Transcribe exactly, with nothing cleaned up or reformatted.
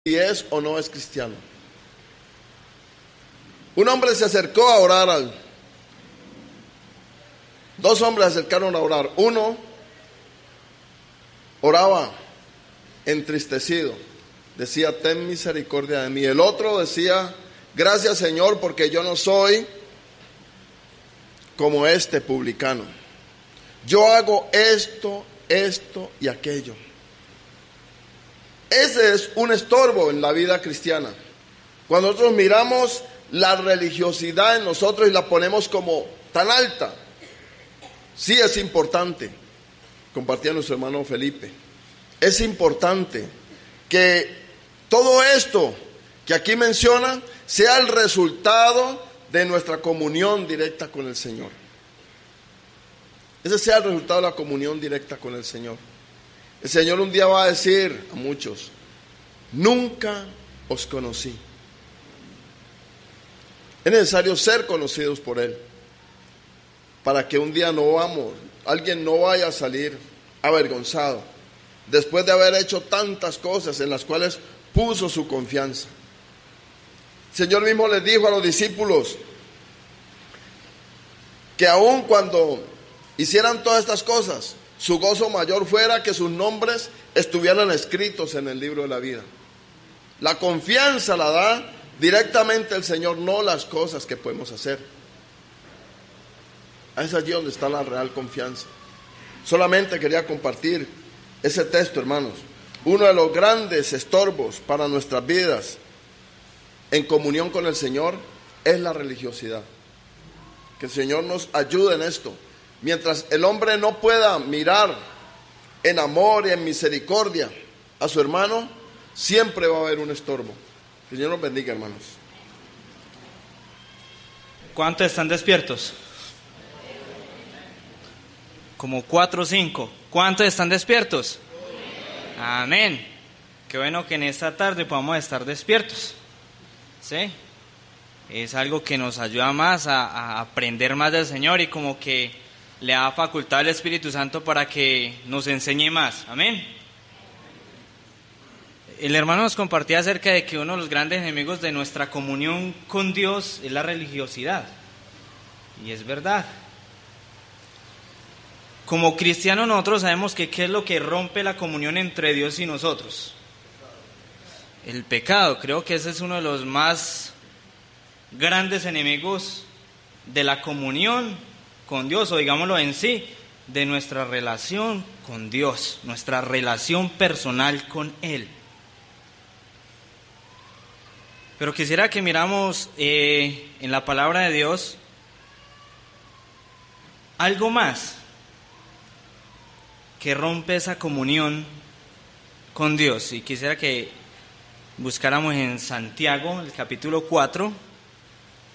si es o no es cristiano. Un hombre se acercó a orar al... Dos hombres se acercaron a orar. Uno oraba entristecido. Decía, ten misericordia de mí. El otro decía, gracias Señor, porque yo no soy como este publicano. Yo hago esto, esto y aquello. Ese es un estorbo en la vida cristiana. Cuando nosotros miramos la religiosidad en nosotros y la ponemos como tan alta, sí es importante, compartía nuestro hermano Felipe, es importante que todo esto que aquí menciona sea el resultado de nuestra comunión directa con el Señor. Ese sea el resultado de la comunión directa con el Señor. El Señor un día va a decir a muchos, nunca os conocí. Es necesario ser conocidos por Él, para que un día no vamos, alguien no vaya a salir avergonzado, después de haber hecho tantas cosas en las cuales puso su confianza. El Señor mismo les dijo a los discípulos, que aun cuando hicieran todas estas cosas, su gozo mayor fuera que sus nombres estuvieran escritos en el libro de la vida. La confianza la da directamente el Señor, no las cosas que podemos hacer. Es allí donde está la real confianza. Solamente quería compartir ese texto, hermanos. Uno de los grandes estorbos para nuestras vidas en comunión con el Señor es la religiosidad. Que el Señor nos ayude en esto. Mientras el hombre no pueda mirar en amor y en misericordia a su hermano, siempre va a haber un estorbo. Que el Señor nos bendiga, hermanos. ¿Cuántos están despiertos? Como cuatro o cinco. ¿Cuántos están despiertos? Amén. Qué bueno que en esta tarde podamos estar despiertos. ¿Sí? Es algo que nos ayuda más a, a aprender más del Señor y como que le da facultad al Espíritu Santo para que nos enseñe más. Amén. El hermano nos compartía acerca de que uno de los grandes enemigos de nuestra comunión con Dios es la religiosidad. Y es verdad. Como cristianos nosotros sabemos que qué es lo que rompe la comunión entre Dios y nosotros. El pecado. Creo que ese es uno de los más grandes enemigos de la comunión con Dios, o digámoslo en sí, de nuestra relación con Dios, nuestra relación personal con Él. Pero quisiera que miramos eh, en la palabra de Dios algo más que rompe esa comunión con Dios. Y quisiera que buscáramos en Santiago, el capítulo cuatro,